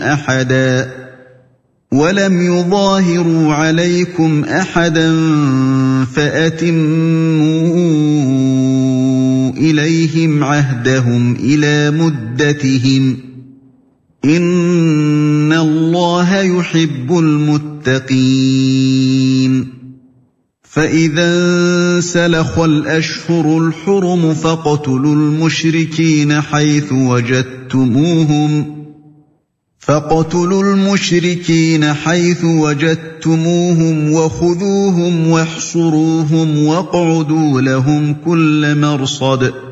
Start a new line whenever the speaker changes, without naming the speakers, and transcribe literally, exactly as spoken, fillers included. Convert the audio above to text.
أحدا ولم يظاهروا عليكم أحدا فأتموا إليهم عهدهم إلى مدتهم إن الله يحب المتقين فإذا انسلخ الأشهر الحرم فاقتلوا المشركين حيث وجدتموهم فاقتلوا المشركين حيث وجدتموهم وخذوهم واحصروهم واقعدوا لهم كل مرصد